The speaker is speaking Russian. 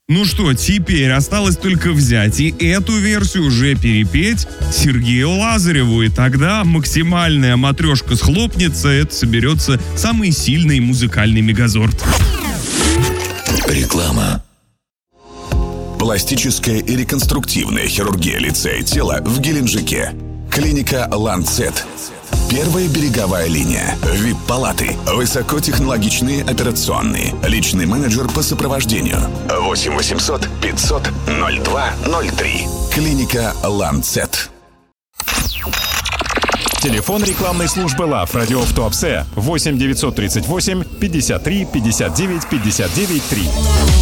Ну что, теперь осталось только взять и эту версию уже перепеть Сергею Лазареву, и тогда максимальная матрешка схлопнется, это соберется самый сильный музыкальный мегазорд. Реклама. Пластическая и реконструктивная хирургия лица и тела в Геленджике. Клиника «Ланцет». Первая береговая линия. ВИП-палаты. Высокотехнологичные операционные. Личный менеджер по сопровождению. 8 800 500 02 03. Клиника «Ланцет». Телефон рекламной службы ЛАВ «Радио в Туапсе» 8 938 53 59 59 3.